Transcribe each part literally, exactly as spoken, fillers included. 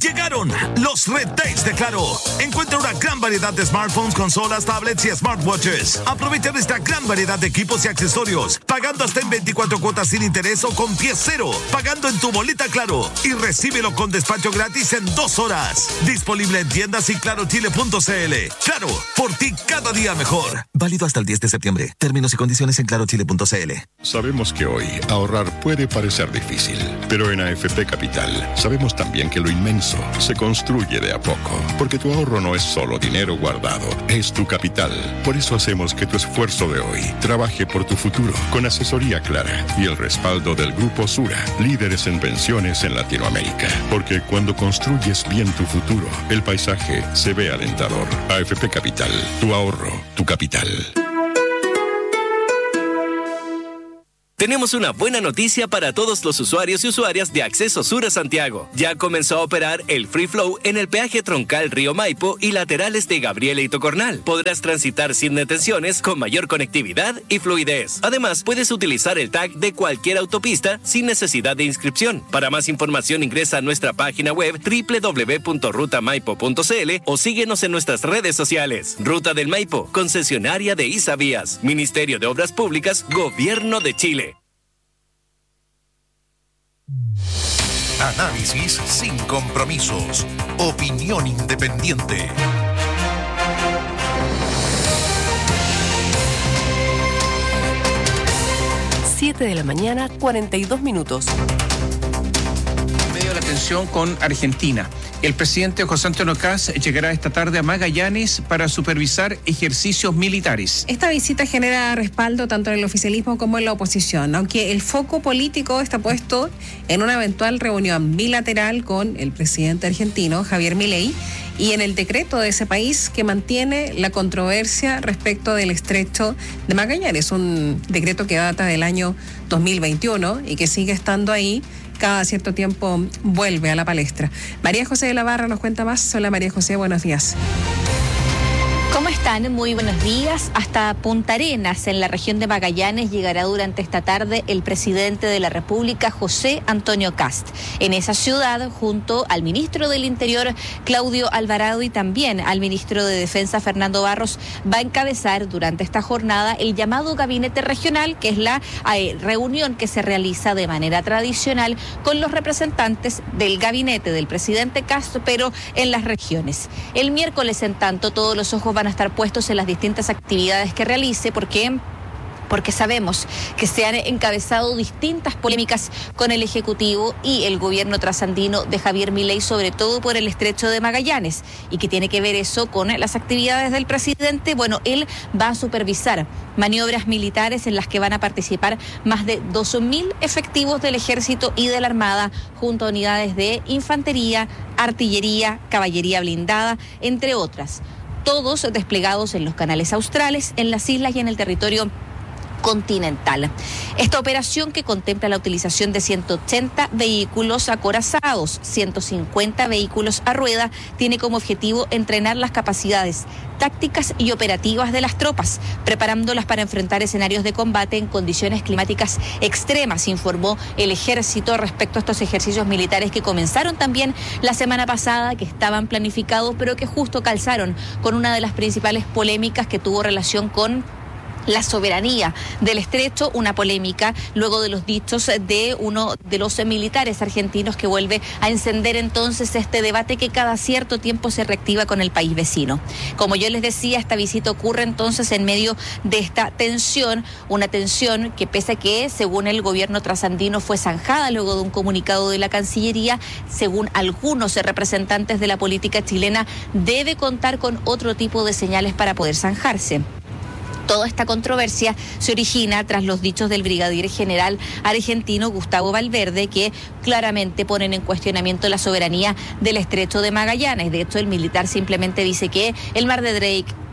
Llegaron los Red Days de Claro. Encuentra una gran variedad de smartphones, consolas, tablets y smartwatches. Aprovecha esta gran variedad de equipos y accesorios, pagando hasta en veinticuatro cuotas sin interés o con pie cero, pagando en tu boleta Claro y recíbelo con despacho gratis en dos horas. Disponible en tiendas y claro chile punto c l. Claro, por ti cada día mejor. Válido hasta el diez de septiembre. Términos y condiciones en claro chile punto c l. Sabemos que hoy ahorrar puede parecer difícil, pero en A F P Capital sabemos también que lo inmenso se construye de a poco, porque tu ahorro no es solo dinero guardado, es tu capital. Por eso hacemos que tu esfuerzo de hoy trabaje por tu futuro, con asesoría clara y el respaldo del Grupo Sura, líderes en pensiones en Latinoamérica. Porque cuando construyes bien tu futuro, el paisaje se ve alentador. A F P Capital, tu ahorro, tu capital. Tenemos una buena noticia para todos los usuarios y usuarias de Acceso Sur a Santiago. Ya comenzó a operar el Free Flow en el peaje troncal Río Maipo y laterales de Gabriela y Tocornal. Podrás transitar sin detenciones con mayor conectividad y fluidez. Además, puedes utilizar el tag de cualquier autopista sin necesidad de inscripción. Para más información ingresa a nuestra página web doble u doble u doble u punto ruta maipo punto c l o síguenos en nuestras redes sociales. Ruta del Maipo, concesionaria de Isavías, Ministerio de Obras Públicas, Gobierno de Chile. Análisis sin compromisos. Opinión independiente. siete de la mañana, cuarenta y dos minutos. En medio de la tensión con Argentina, el presidente José Antonio Kast llegará esta tarde a Magallanes para supervisar ejercicios militares. Esta visita genera respaldo tanto en el oficialismo como en la oposición, aunque el foco político está puesto en una eventual reunión bilateral con el presidente argentino, Javier Milei, y en el decreto de ese país que mantiene la controversia respecto del estrecho de Magallanes, un decreto que data del año dos mil veintiuno y que sigue estando ahí. Cada cierto tiempo vuelve a la palestra. María José de la Barra nos cuenta más. Hola María José, buenos días. ¿Cómo están? Muy buenos días. Hasta Punta Arenas, en la región de Magallanes, llegará durante esta tarde el presidente de la República, José Antonio Kast. En esa ciudad, junto al ministro del Interior, Claudio Alvarado, y también al ministro de Defensa, Fernando Barros, va a encabezar durante esta jornada el llamado Gabinete Regional, que es la eh, reunión que se realiza de manera tradicional con los representantes del gabinete del presidente Kast, pero en las regiones. El miércoles, en tanto, todos los ojos van a estar puestos en las distintas actividades que realice, porque porque sabemos que se han encabezado distintas polémicas con el Ejecutivo y el gobierno trasandino de Javier Milei, sobre todo por el estrecho de Magallanes, y que tiene que ver eso con las actividades del presidente. Bueno, él va a supervisar maniobras militares en las que van a participar más de dos mil efectivos del Ejército y de la Armada, junto a unidades de infantería, artillería, caballería blindada, entre otras. Todos desplegados en los canales australes, en las islas y en el territorio continental. Esta operación, que contempla la utilización de ciento ochenta vehículos acorazados, ciento cincuenta vehículos a rueda, tiene como objetivo entrenar las capacidades tácticas y operativas de las tropas, preparándolas para enfrentar escenarios de combate en condiciones climáticas extremas, informó el Ejército respecto a estos ejercicios militares que comenzaron también la semana pasada, que estaban planificados, pero que justo calzaron con una de las principales polémicas que tuvo relación con la soberanía del estrecho, una polémica luego de los dichos de uno de los militares argentinos, que vuelve a encender entonces este debate que cada cierto tiempo se reactiva con el país vecino. Como yo les decía, esta visita ocurre entonces en medio de esta tensión, una tensión que, pese a que según el gobierno trasandino fue zanjada luego de un comunicado de la Cancillería, según algunos representantes de la política chilena, debe contar con otro tipo de señales para poder zanjarse. Toda esta controversia se origina tras los dichos del brigadier general argentino Gustavo Valverde, que claramente ponen en cuestionamiento la soberanía del estrecho de Magallanes. De hecho, el militar simplemente dice que el mar de Drake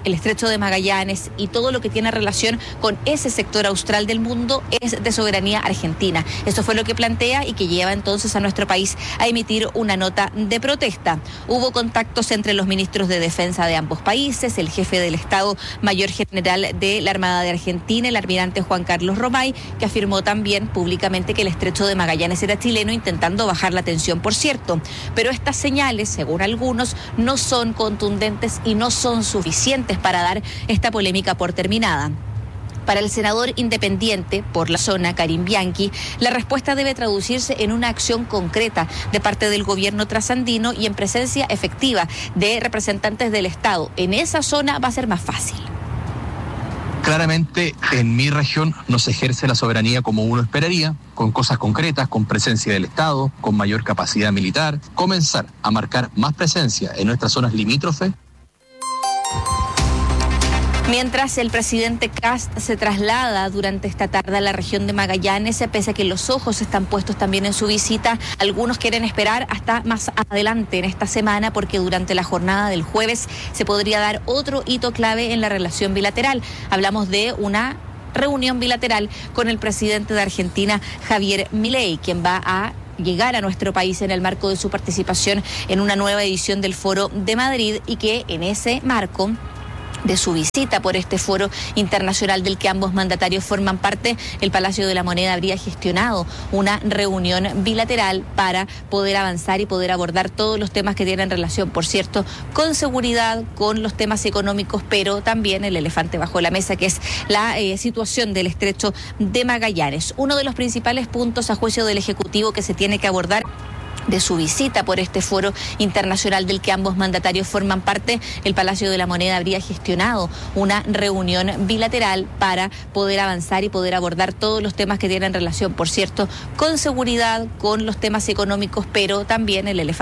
el Estrecho de Magallanes y todo lo que tiene relación con ese sector austral del mundo es de soberanía argentina. Eso fue lo que plantea y que lleva entonces a nuestro país a emitir una nota de protesta. Hubo contactos entre los ministros de defensa de ambos países, el jefe del Estado Mayor General de la Armada de Argentina, el almirante Juan Carlos Romay, que afirmó también públicamente que el Estrecho de Magallanes era chileno, intentando bajar la tensión, por cierto. Pero estas señales, según algunos, no son contundentes y no son suficientes para dar esta polémica por terminada. Para el senador independiente por la zona, Karim Bianchi, la respuesta debe traducirse en una acción concreta de parte del gobierno trasandino y en presencia efectiva de representantes del Estado. En esa zona va a ser más fácil. Claramente en mi región no se ejerce la soberanía como uno esperaría, con cosas concretas, con presencia del Estado, con mayor capacidad militar, comenzar a marcar más presencia en nuestras zonas limítrofes. Mientras el presidente Kast se traslada durante esta tarde a la región de Magallanes, pese a que los ojos están puestos también en su visita, algunos quieren esperar hasta más adelante en esta semana porque durante la jornada del jueves se podría dar otro hito clave en la relación bilateral. Hablamos de una reunión bilateral con el presidente de Argentina, Javier Milei, quien va a llegar a nuestro país en el marco de su participación en una nueva edición del Foro de Madrid y que en ese marco de su visita por este foro internacional del que ambos mandatarios forman parte, el Palacio de la Moneda habría gestionado una reunión bilateral para poder avanzar y poder abordar todos los temas que tienen relación, por cierto, con seguridad, con los temas económicos, pero también el elefante bajo la mesa, que es la eh, situación del Estrecho de Magallanes. Uno de los principales puntos, a juicio del Ejecutivo, que se tiene que abordar de su visita por este foro internacional del que ambos mandatarios forman parte, el Palacio de la Moneda habría gestionado una reunión bilateral para poder avanzar y poder abordar todos los temas que tienen relación, por cierto, con seguridad, con los temas económicos, pero también el elefante